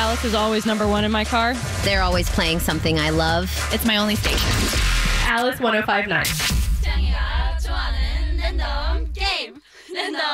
Alice is always number one in my car. They're always playing something I love. It's my only station. Alice 1059.